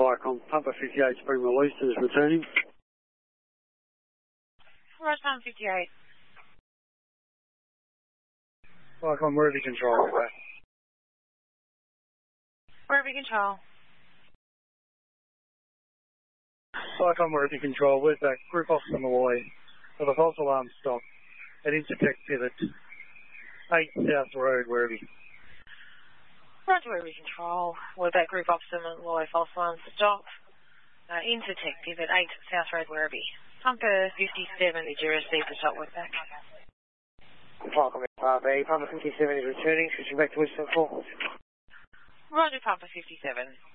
Viacom, Pumper 58's been released and is returning. Roger, Pumper 58. Viacom, Ruby Control, over. Ruby Control. Viacom, Ruby Control, where's that? Group Officer Malloy, with a false alarm stop at Intertech Pivot, 8 South Road, Werribee. Roger, Ruby Control. With that Group Officer Malloy, false alarm stop. Intertech Pivot, 8 South Road, Werribee. Pumper 57, did you receive the shot with back? Viacom FRB, Pumper 57 is returning, switching back to Western 4. Roger, Pumper 57.